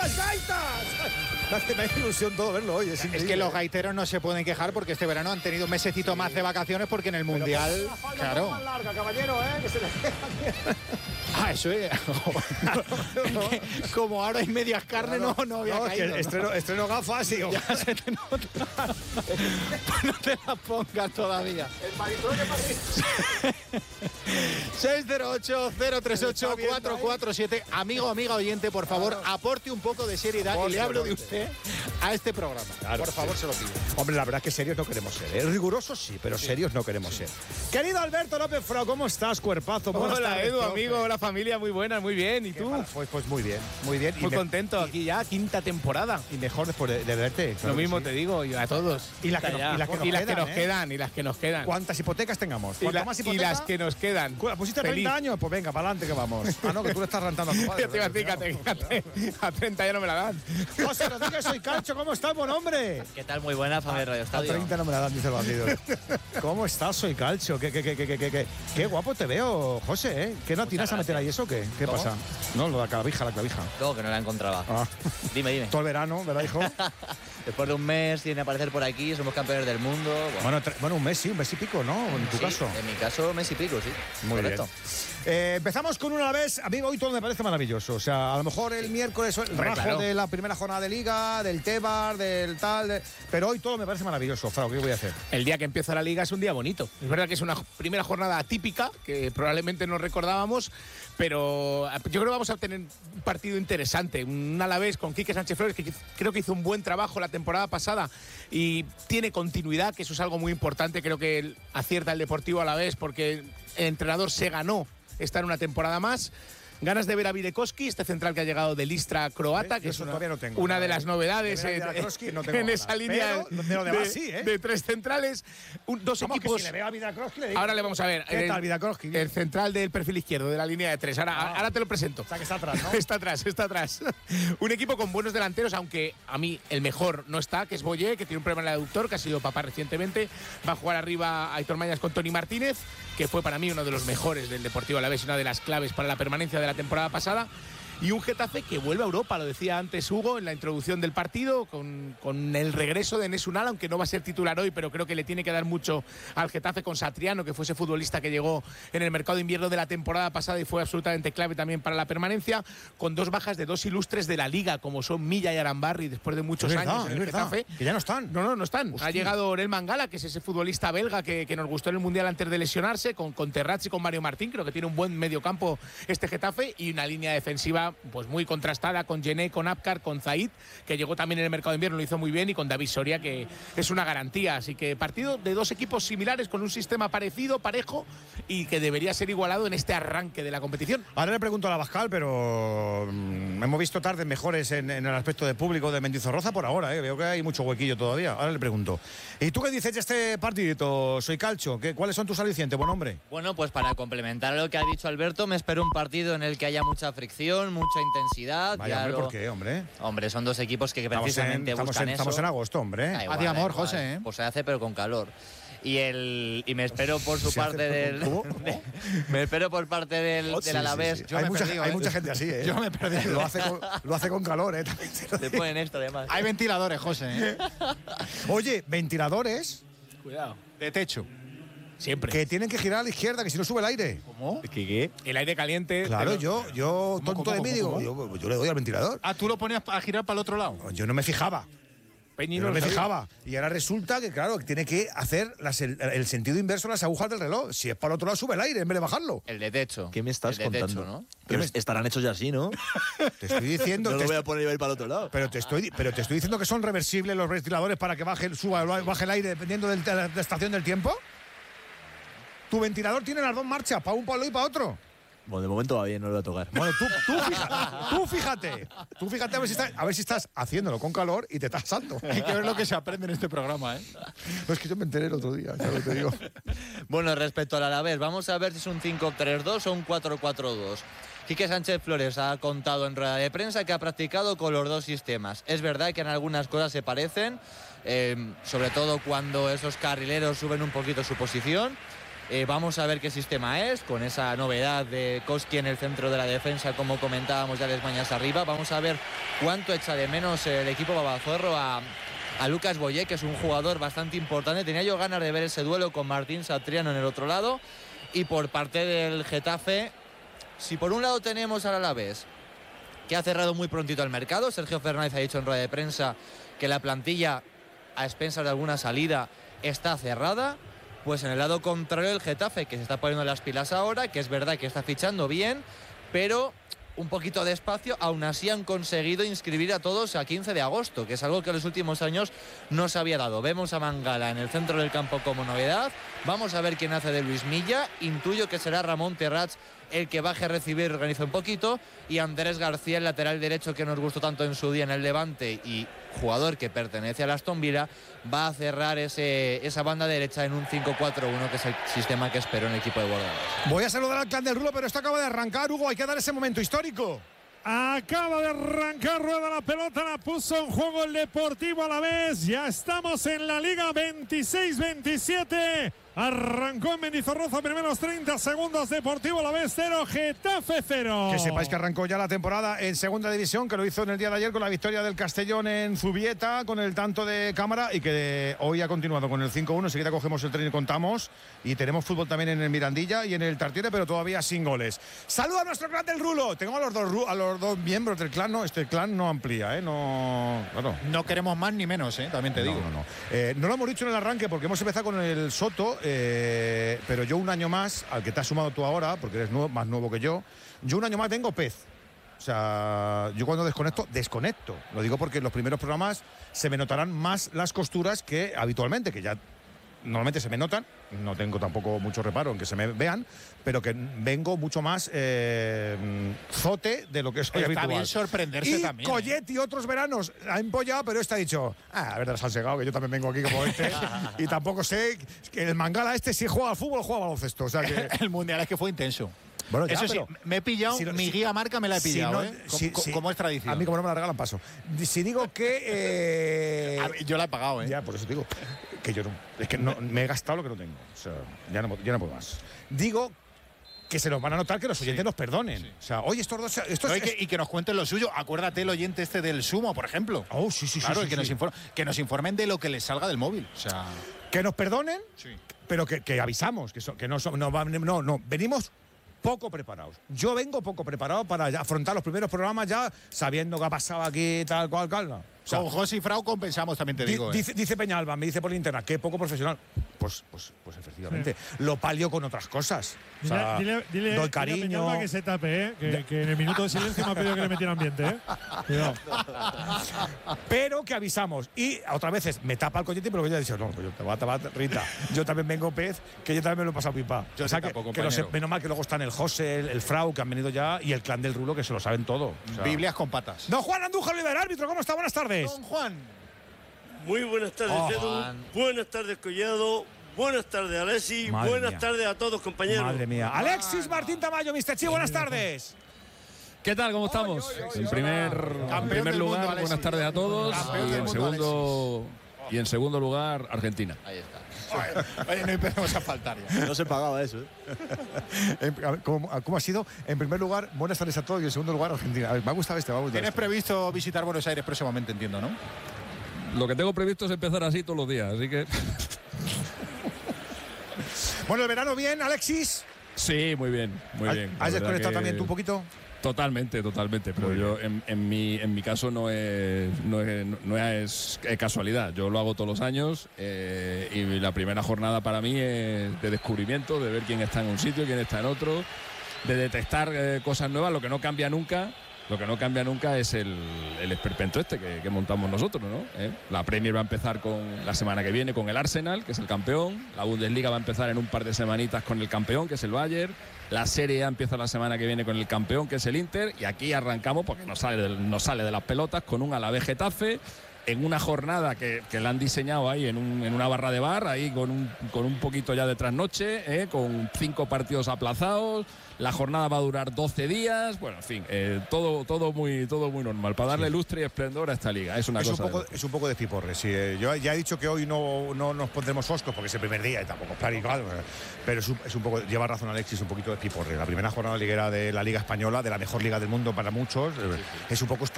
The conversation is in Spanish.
las gaitas! Me hace ilusión todo verlo hoy. Es que los gaiteros no se pueden quejar porque este verano han tenido un mesecito más de vacaciones porque en el Mundial... Claro. Más larga, caballero, que se le eso es. Como ahora hay medias carnes, no había caído. Es que estreno gafas y... Ya se te nota. Pues no te las pongas todavía. El marisol de Madrid. 608-038-447. Amiga oyente, por favor, aporte un poco de seriedad y le hablo de usted a este programa. Claro, por favor, se lo pido. Hombre, la verdad es que serios no queremos ser. Rigurosos sí, pero serios no queremos ser. Querido Alberto López Frau, ¿cómo estás, cuerpazo? Hola, Edu, amigo, hola familia, muy buena, muy bien. ¿Y tú? Pues muy bien, muy bien. Muy contento, aquí ya, quinta temporada. Y mejor después de verte. Lo mismo te digo, y a todos. Y las que nos quedan. ¿Cuántas hipotecas tengamos? Más hipotecas. Y las que nos quedan. ¿Pusiste 30 años? Pues venga, para adelante que vamos. No, que tú le estás rentando a tu padre. Yo te iba a decir que a 30 ya no me la dan. José Rodríguez, soy Calcho, ¿cómo estás, buen hombre? ¿Qué tal? Muy buena, familia Radio Estadio. A 30 no me la dan, dice el bandido. ¿Cómo estás, soy Calcho? Qué guapo te veo, José, ¿eh? ¿Qué no tienes a meter ahí eso o qué? ¿Qué pasa? No, la clavija. No, que no la encontraba. Dime. Todo el verano, ¿verdad, hijo? Después de un mes tiene que aparecer por aquí, somos campeones del mundo. Bueno, un mes y pico, ¿no? En tu caso. En mi caso, mes y pico, sí. Muy correcto. Bien. Empezamos con una a la vez. A mí hoy todo me parece maravilloso. O sea, a lo mejor el miércoles el rajo de la primera jornada de Liga, del Tebar, del tal... pero hoy todo me parece maravilloso. Frau, ¿qué voy a hacer? El día que empieza la Liga es un día bonito. Es verdad que es una primera jornada atípica, que probablemente no recordábamos, pero yo creo que vamos a tener un partido interesante. Un Alavés con Quique Sánchez Flores, que creo que hizo un buen trabajo la temporada pasada y tiene continuidad, que eso es algo muy importante. Creo que acierta el Deportivo Alavés porque el entrenador se ganó estar una temporada más. Ganas de ver a Vilekoski, este central que ha llegado del Istra croata, que es una de las novedades en esa línea de tres centrales. Dos equipos. Si le veo a ahora le vamos a ver. ¿Qué tal, Vilekoski? El central del perfil izquierdo, de la línea de tres. Ahora te lo presento. O sea, que está atrás, ¿no? Está atrás. Un equipo con buenos delanteros, aunque a mí el mejor no está, que es Boyé, que tiene un problema en el aductor, que ha sido papá recientemente. Va a jugar arriba Aitor Mañas con Toni Martínez, que fue para mí uno de los mejores del Deportivo Alavés, una de las claves para la permanencia de la temporada pasada. Y un Getafe que vuelve a Europa, lo decía antes Hugo en la introducción del partido, con el regreso de Enes Unal, aunque no va a ser titular hoy, pero creo que le tiene que dar mucho al Getafe con Satriano, que fue ese futbolista que llegó en el mercado de invierno de la temporada pasada y fue absolutamente clave también para la permanencia, con dos bajas de dos ilustres de la Liga, como son Milla y Arambarri, después de muchos años en el Getafe. Que ya no están. No están. Hostia. Ha llegado Orel Mangala, que es ese futbolista belga que nos gustó en el Mundial antes de lesionarse, con Terrats y con Mario Martín. Creo que tiene un buen mediocampo este Getafe y una línea defensiva pues muy contrastada con Gené, con Apcar, con Zaid, que llegó también en el mercado de invierno, lo hizo muy bien, y con David Soria, que es una garantía. Así que partido de dos equipos similares, con un sistema parecido, parejo, y que debería ser igualado en este arranque de la competición. Ahora le pregunto a la Bascal, pero hemos visto tardes mejores en el aspecto de público de Mendizorroza por ahora, veo que hay mucho huequillo todavía. Ahora le pregunto, ¿y tú qué dices de este partidito, soy Calcho? ¿Cuáles son tus alicientes, buen hombre? Bueno, pues para complementar lo que ha dicho Alberto, me espero un partido en el que haya mucha fricción, mucha intensidad. Vaya, hombre, ¿por qué, hombre? Hombre, son dos equipos que precisamente buscan eso. Estamos en agosto, hombre. Haz de amor, José, ¿eh? Pues se hace, pero con calor. Y me espero por su parte del. Me espero por parte del Alavés. Sí. Hay mucha gente así, ¿eh? Yo me he perdido. Lo hace con calor, ¿eh? Te ponen esto, además. Hay ventiladores, José, ¿eh? Oye, ventiladores. Cuidado. De techo. Siempre. Que tienen que girar a la izquierda, que si no sube el aire. ¿Cómo? ¿Qué? El aire caliente. Claro, yo tonto de mí digo, yo le doy al ventilador. Ah, ¿tú lo ponías a girar para el otro lado? Yo no me fijaba. Peñi no me fijaba. Y ahora resulta que, claro, tiene que hacer el sentido inverso de las agujas del reloj. Si es para el otro lado, sube el aire en vez de bajarlo. El de techo. ¿Qué me estás contando? Techo, ¿no? Pero estarán hechos ya así, ¿no? Te estoy diciendo. No lo voy a poner yo ahí para el otro lado. Pero te estoy diciendo que son reversibles los ventiladores para que baje el aire dependiendo de la estación del tiempo. Tu ventilador tiene las dos marchas, para un palo y para otro. Bueno, de momento va bien, no lo voy a tocar. Bueno, tú fíjate a ver si estás haciéndolo con calor y te estás asando. Hay que ver lo que se aprende en este programa, ¿eh? No, es que yo me enteré el otro día, ya lo te digo. Bueno, respecto al Alavés, vamos a ver si es un 5-3-2 o un 4-4-2. Quique Sánchez Flores ha contado en rueda de prensa que ha practicado con los dos sistemas. Es verdad que en algunas cosas se parecen, sobre todo cuando esos carrileros suben un poquito su posición, Vamos a ver qué sistema es, con esa novedad de Koski en el centro de la defensa, como comentábamos ya les mañas arriba. Vamos a ver cuánto echa de menos el equipo babazorro a Lucas Boyé, que es un jugador bastante importante. Tenía yo ganas de ver ese duelo con Martín Satriano en el otro lado. Y por parte del Getafe, si por un lado tenemos al Alavés, que ha cerrado muy prontito el mercado, Sergio Fernández ha dicho en rueda de prensa que la plantilla, a expensas de alguna salida, está cerrada. Pues en el lado contrario el Getafe, que se está poniendo las pilas ahora, que es verdad que está fichando bien, pero un poquito despacio. Aún así han conseguido inscribir a todos a 15 de agosto, que es algo que en los últimos años no se había dado. Vemos a Mangala en el centro del campo como novedad. Vamos a ver quién hace de Luis Milla. Intuyo que será Ramón Terrats el que baje a recibir y organiza un poquito, y Andrés García, el lateral derecho que nos gustó tanto en su día en el Levante y jugador que pertenece al Aston Villa, va a cerrar esa banda derecha en un 5-4-1, que es el sistema que espero en el equipo de Bordalás. Voy a saludar al clan del Rulo, pero esto acaba de arrancar, Hugo, hay que dar ese momento histórico. Acaba de arrancar, rueda la pelota, la puso en juego el Deportivo Alavés. Ya estamos en la Liga 26-27. Arrancó en Mendizorroza, primeros 30 segundos, Deportivo Alavés 0, Getafe 0. Que sepáis que arrancó ya la temporada en segunda división, que lo hizo en el día de ayer con la victoria del Castellón en Zubieta, con el tanto de cámara, y que hoy ha continuado con el 5-1. Enseguida cogemos el tren y contamos. Y tenemos fútbol también en el Mirandilla y en el Tartiere, pero todavía sin goles. Saluda a nuestro clan del Rulo. Tengo a los dos miembros del clan. No, este clan no amplía, no. Claro. No queremos más ni menos, también te digo. No lo hemos dicho en el arranque porque hemos empezado con el Soto. Pero yo un año más, al que te has sumado tú ahora, porque eres más nuevo que yo un año más tengo pez. O sea, yo cuando desconecto. Lo digo porque en los primeros programas se me notarán más las costuras que habitualmente, que ya normalmente se me notan. No tengo tampoco mucho reparo en que se me vean, pero que vengo mucho más zote de lo que soy habitual. Está bien sorprenderse y también. Collet y otros veranos ha empollado, pero este ha dicho, a ver, has segado, que yo también vengo aquí como este. Y tampoco sé que el Mangala si juega al fútbol o juega al baloncesto. O sea que el mundial es que fue intenso. Bueno, ya, eso sí, me he pillado, mi guía marca me la he pillado, como es tradición. A mí como no me la regalan, paso. Si digo que... yo la he pagado, Ya, por eso digo que yo no... Es que no, me he gastado lo que no tengo. O sea, ya no puedo más. Digo que se nos van a notar, que los oyentes nos perdonen. Sí. O sea, oye, estos dos... Y que nos cuenten lo suyo. Acuérdate el oyente este del Sumo, por ejemplo. Oh, sí. Claro, sí, que nos informen de lo que les salga del móvil. O sea... Que nos perdonen, pero que avisamos. Que no, venimos poco preparados. Yo vengo poco preparado para afrontar los primeros programas ya sabiendo que ha pasado aquí tal cual. No. O sea, con José y Frau compensamos, también te digo. Dice Peñalba, me dice por internet, que poco profesional. Pues efectivamente. Lo palio con otras cosas. O sea, dile doy cariño. A Peñalba que se tape, que en el minuto de silencio me ha pedido que le metiera ambiente, Cuidado. Pero que avisamos. Y otras veces me tapa el cochete, pero yo he dicho, no, pues yo te va a tapar, Rita. Yo también vengo pez, que yo también me lo he pasado pipa. Yo o sea, que no sé, menos mal que luego están el José, el Frau, que han venido ya, y el clan del Rulo, que se lo saben todo. O sea, Biblias con patas. Don Juan Andújar, líder árbitro, ¿cómo está? Buenas tardes. Don Juan. Muy buenas tardes, Edu. Buenas tardes, Collado. Buenas tardes, Alexis. Buenas tardes a todos, compañeros. Madre mía. Alexis Martín Tamayo, Mr. Chi, buenas tardes. ¿Qué tal? ¿Cmo estamos? En primer lugar, mundo, buenas tardes a todos. Y en segundo lugar, Argentina. Ahí está. Oye, no empezamos a faltar ya. No se pagaba eso, ¿Cómo ha sido? En primer lugar, buenas tardes a todos, y en segundo lugar, Argentina. A ver, me ha gustado este. Tienes previsto visitar Buenos Aires próximamente, entiendo, ¿no? Lo que tengo previsto es empezar así todos los días, así que... Bueno, ¿el verano bien, Alexis? Sí, muy bien, muy bien. ¿Has desconectado también tú un poquito? Totalmente, pero yo en mi caso no es casualidad. Yo lo hago todos los años y la primera jornada para mí es de descubrimiento, de ver quién está en un sitio, quién está en otro, de detectar cosas nuevas. Lo que no cambia nunca es el esperpento que montamos nosotros, ¿no? La Premier va a empezar la semana que viene con el Arsenal, que es el campeón. La Bundesliga va a empezar en un par de semanitas con el campeón, que es el Bayern. La Serie A empieza la semana que viene con el campeón, que es el Inter. Y aquí arrancamos, porque nos sale de las pelotas, con un Alavés Getafe. en una jornada que la han diseñado ahí en una barra de bar, ahí con un poquito ya de trasnoche, con 5 partidos aplazados. La jornada va a durar 12 días. Bueno, en fin, todo muy normal. Para darle lustre y esplendor a esta liga. Es una cosa. Es un poco de piporre. Sí, yo ya he dicho que hoy no nos pondremos hoscos porque es el primer día y tampoco es claro, pero es un poco, lleva razón Alexis, un poquito de piporre. La primera jornada liguera de la Liga Española, de la mejor liga del mundo para muchos, es un poco